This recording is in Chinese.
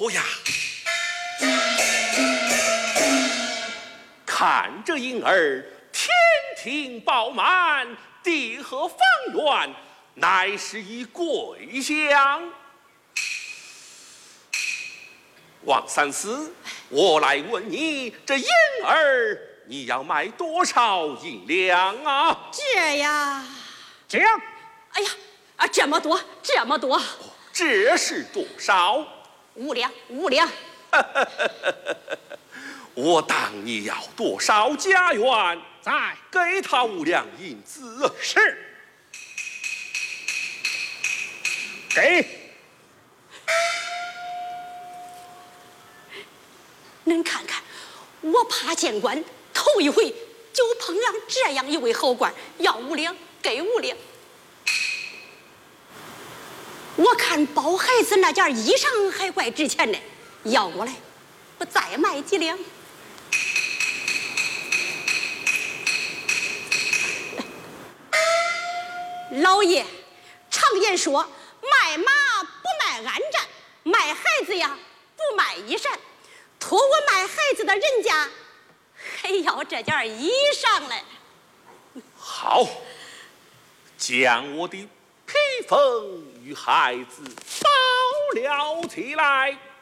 何呀？看这婴儿天庭饱满，地合方圆，乃是一贵相。王三思，我来问你，这婴儿你要卖多少银两啊？ 这呀， 这样， 哎呀，这么多，这么多， 这是多少 ？5两，5两。 我当你要多少家园？ 在， 给他5两银子。 是，给。 恁看看，我怕见官，头一回就碰上这样一位好官，要5两，给5两。我看包孩子那件衣裳还怪值钱的，要过来，我再卖几两。老爷，常言说，卖马不卖鞍战，卖孩子呀不卖衣衫。托我卖孩子的人家还要这件衣裳嘞。 好，将我的披风与孩子包了起来。